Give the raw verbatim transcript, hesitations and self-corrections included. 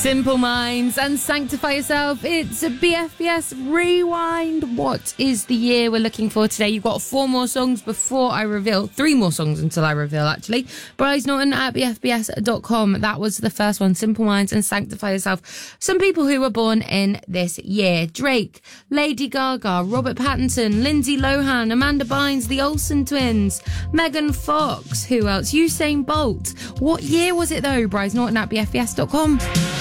Simple Minds and Sanctify Yourself. It's a B F B S Rewind. What is the year we're looking for today? You've got four more songs before I reveal. Three more songs until I reveal, actually. Bryce Norton at b f b s dot com. That was the first one. Simple Minds and Sanctify Yourself. Some people who were born in this year. Drake, Lady Gaga, Robert Pattinson, Lindsay Lohan, Amanda Bynes, the Olsen twins, Megan Fox. Who else? Usain Bolt. What year was it though? Bryce Norton at b f b s dot com.